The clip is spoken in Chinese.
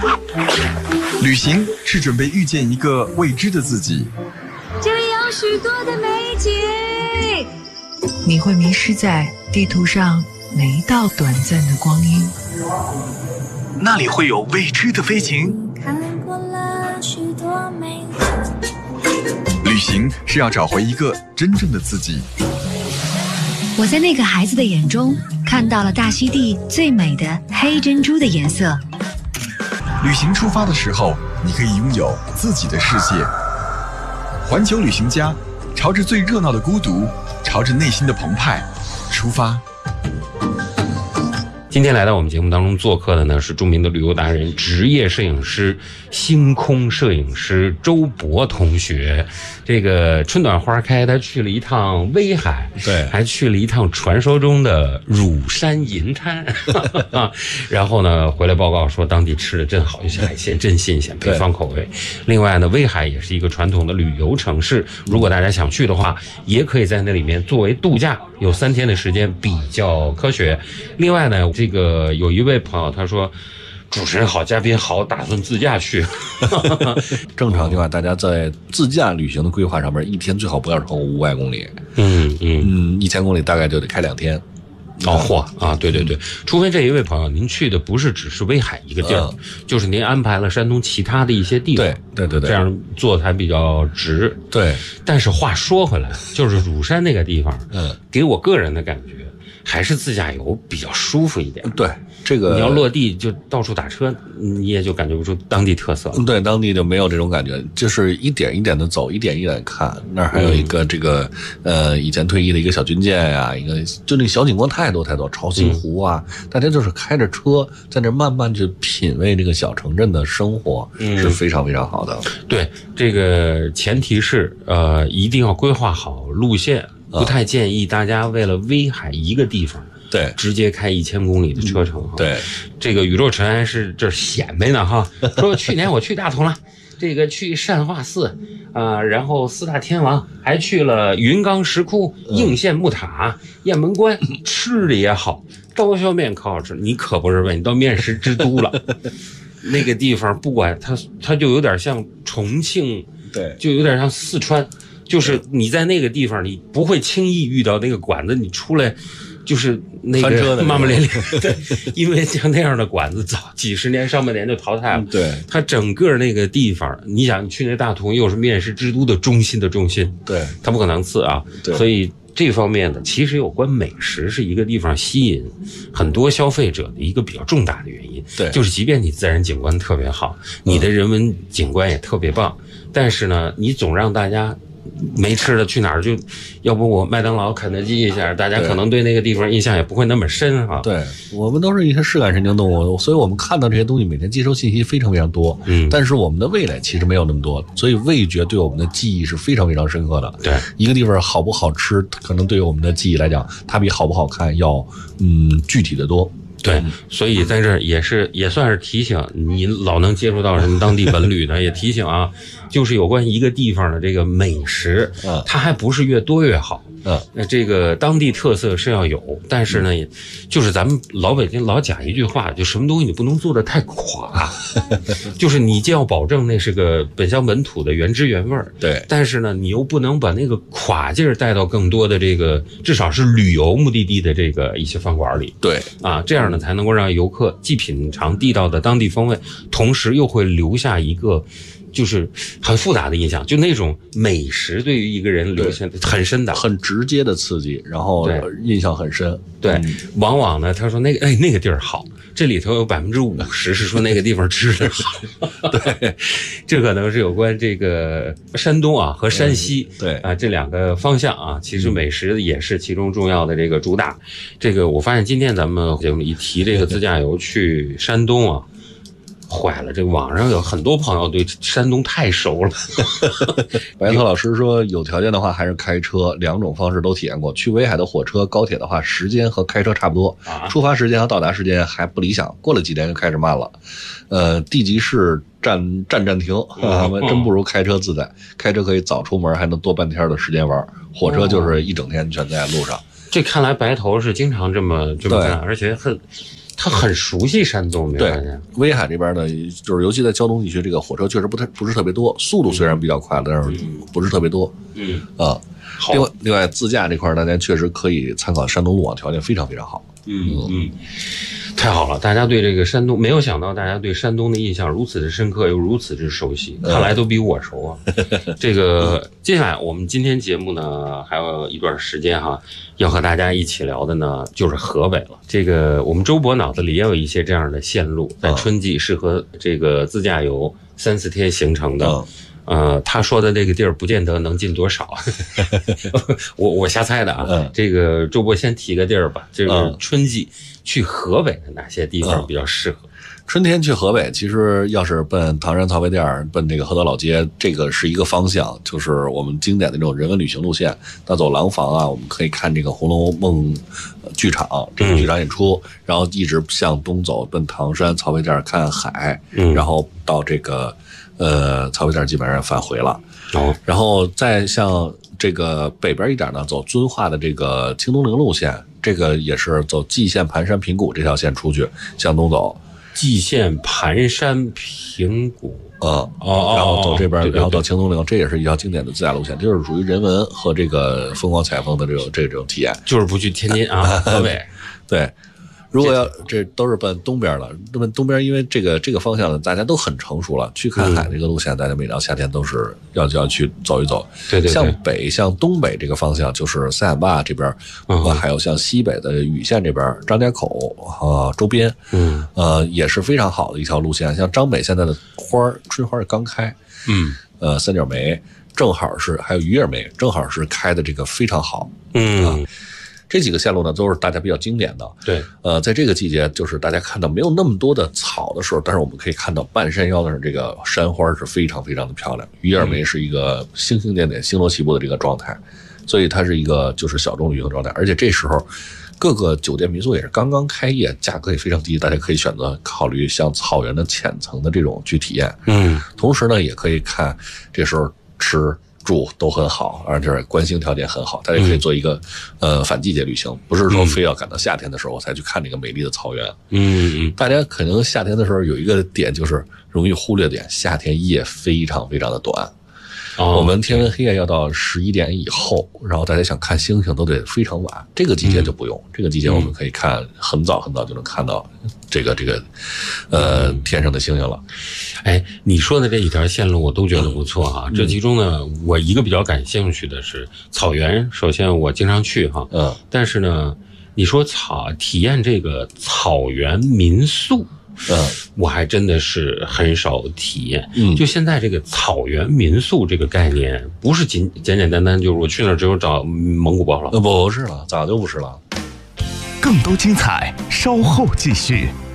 旅行是准备遇见一个未知的自己， 这里有许多的美景， 你会迷失在地图上每一道短暂的光阴。 那里会有未知的飞行。 看过了许多美景。 旅行是要找回一个真正的自己。 我在那个孩子的眼中看到了大溪地最美的黑珍珠的颜色。 旅行出发的时候，你可以拥有自己的世界。环球旅行家，朝着最热闹的孤独，朝着内心的澎湃出发。 今天来到我们节目当中做客的呢，是著名的旅游达人、职业摄影师、星空摄影师周博同学。这个春暖花开，他去了一趟威海， 对， 还去了一趟传说中的乳山银滩，然后呢，回来报告说当地吃的真好，有些海鲜真新鲜，北方口味。另外呢，威海也是一个传统的旅游城市，如果大家想去的话，也可以在那里面作为度假，有3天的时间，比较科学。另外呢，这个有一位朋友他说，主持人好，嘉宾好，打算自驾去。 正常情况，大家在自驾旅行的规划上面，一天最好不要超过500公里。1000公里大概就得开2天。 嚯啊！对对对，除非这一位朋友您去的不是只是威海一个地儿，就是您安排了山东其他的一些地方， 对， 这样做才比较值。 对， 但是话说回来，就是乳山那个地方，给我个人的感觉还是自驾游比较舒服一点。 对，这个你要落地就到处打车，你也就感觉不出当地特色。 对，当地就没有这种感觉，就是一点一点的走，一点一点的看。那儿还有一个这个以前退役的一个小军舰呀，一个就那个小景观太多，潮兴湖啊，大家就是开着车在那慢慢去品味这个小城镇的生活，是非常非常好的。 对，这个前提是一定要规划好路线。不太建议大家为了威海一个地方， 对， 直接开1000公里的车程。 对， 这个宇宙尘埃是这显摆呢哈。说去年我去大同了，这个去善化寺然后4大天王，还去了云冈石窟、应县木塔、雁门关，吃的也好，刀削面可好吃。你可不是问，你到面食之都了。那个地方不管它就有点像重庆， 对， 就有点像四川。就是你在那个地方，你不会轻易遇到那个馆子，你出来就是那个骂骂咧咧。对，因为像那样的馆子，早几十年、上半年就淘汰了。 对， 它整个那个地方，你想去那大同，又是面食之都的中心的中心， 对， 它不可能次啊。 对， 所以这方面呢，其实有关美食是一个地方吸引很多消费者的一个比较重大的原因。 对， 就是即便你自然景观特别好，你的人文景观也特别棒，但是呢，你总让大家没吃的去哪儿，就要不我麦当劳、肯德基一下，大家可能对那个地方印象也不会那么深哈。 对，我们都是一些视感神经动物，所以我们看到这些东西，每天接收信息非常非常多。但是我们的味蕾其实没有那么多，所以味觉对我们的记忆是非常非常深刻的。 对， 一个地方好不好吃，可能对于我们的记忆来讲，它比好不好看要具体的多。 对，所以在这儿也算是提醒你，老能接触到什么当地文旅的，也提醒啊，就是有关一个地方的这个美食，它还不是越多越好。这个当地特色是要有，但是呢，就是咱们老北京老讲一句话，就什么东西你不能做得太垮，就是你既要保证那是个本乡本土的原汁原味儿， 对， 但是呢，你又不能把那个垮劲儿带到更多的这个至少是旅游目的地的这个一些饭馆里， 对啊，这样呢才能够让游客既品尝地道的当地风味，同时又会留下一个就是很复杂的印象，就那种美食对于一个人留下很深的、 很直接的刺激，然后印象很深。 对，往往呢，他说那个地儿好，这里头有50%是说那个地方吃的好。对，这可能是有关这个山东啊和山西对啊这2个方向啊，其实美食也是其中重要的这个主打。这个我发现今天咱们节目一提这个自驾游去山东啊。坏了，这个网上有很多朋友对山东太熟了。 白特老师说，有条件的话还是开车，2种方式都体验过。去威海的火车、高铁的话，时间和开车差不多，出发时间和到达时间还不理想，过了几天就开始慢了。地级市站停真不如开车自在。开车可以早出门，还能多半天的时间玩。火车就是一整天全在路上。 这看来白头是经常这么干，而且他很熟悉山东，没发对现？， 威海这边呢，就是尤其在胶东地区，这个火车确实不是特别多，速度虽然比较快，但是不是特别多。 好， 另外自驾这块大家确实可以参考山东路网，条件非常非常好。 太好了！大家对这个山东，没有想到大家对山东的印象如此的深刻，又如此之熟悉，看来都比我熟啊。这个接下来我们今天节目呢，还有一段时间哈，要和大家一起聊的呢，就是河北了。这个我们周博脑子里也有一些这样的线路，在春季适合这个自驾游3-4天行程的。他说的这个地儿不见得能进多少，我瞎猜的啊。这个周博先提个地儿吧，这个春季去河北的哪些地方比较适合？ 春天去河北，其实要是奔唐山曹妃甸，奔这个河道老街，这个是一个方向，就是我们经典的这种人文旅行路线。到走廊坊啊，我们可以看这个《红楼梦》剧场，这个剧场演出，然后一直向东走，奔唐山曹妃甸看海，然后到这个曹妃甸基本上返回了。然后再向这个北边一点呢，走遵化的这个清东陵路线，这个也是走蓟县盘山平谷这条线出去，向东走。 蓟县盘山平谷， 然后走这边，然后到清东陵，这也是一条经典的自驾路线，就是属于人文和这个风光采风的这种体验。 就是不去天津啊，河北。 对，如果要这都是奔东边了，奔东边，因为这个方向呢，大家都很成熟了。去看海这个路线，大家每到夏天都是要去走一走。 对， 向东北这个方向就是三眼坝这边，还有像西北的禹县这边张家口周边，也是非常好的一条路线。像张北现在的春花刚开，三角梅正好是，还有鱼叶梅正好是开的这个非常好，这几个线路呢都是大家比较经典的。 对， 在这个季节，就是大家看到没有那么多的草的时候，但是我们可以看到半山腰的这个山花是非常非常的漂亮。鱼叶梅是一个星星点点、星罗棋布的这个状态，所以它是一个就是小众旅行状态。而且这时候，各个酒店民宿也是刚刚开业，价格也非常低，大家可以选择考虑像草原的浅层的这种去体验。同时呢，也可以看这时候吃住都很好，而且观星条件很好，大家可以做一个反季节旅行，不是说非要赶到夏天的时候才去看这个美丽的草原。大家可能夏天的时候有一个点就是容易忽略点，夏天夜非常非常的短。我们天文黑夜要到11点以后，然后大家想看星星都得非常晚，这个季节就不用，这个季节我们可以看很早很早就能看到这个天上的星星了。 哎，你说的这一条线路我都觉得不错哈。这其中呢，我一个比较感兴趣的是草原，首先我经常去哈，但是呢，你说体验这个草原民宿。我还真的是很少体验。就现在这个草原民宿这个概念，不是简简单单就是我去那儿只有找蒙古包了。 不是了，早就不是了。 更多精彩，稍后继续。